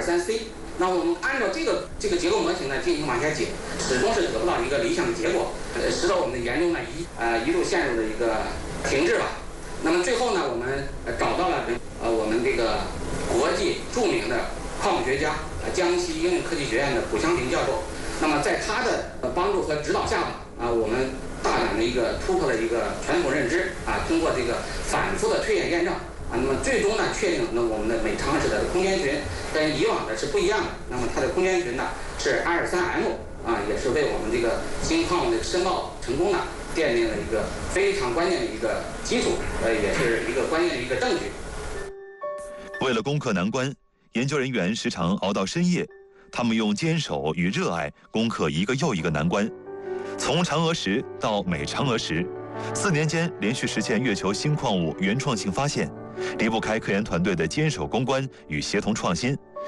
23C。那我们按照这个结构模型呢进行往下解，始终是得不到一个理想的结果，使得我们的研究呢一度陷入了一个停滞吧。那么最后呢，我们找到了我们这个国际著名的矿物学家江西应用科技学院的卜湘平教授。那么在他的帮助和指导下吧，我们大胆的突破了一个传统认知通过这个反复的推演验证那么最终呢确定我们的镁长石的空间群跟以往的是不一样的。那么它的空间群呢是 R3M 也是为我们这个新矿物的申报成功呢奠定了一个非常关键的一个基础，也是一个关键的一个证据。 为了攻克难关，研究人员时常熬到深夜，他们用坚守与热爱攻克一个又一个难关。从嫦娥石到镁嫦娥石，4年间连续实现月球新矿物原创性发现，离不开科研团队的坚守攻关与协同创新。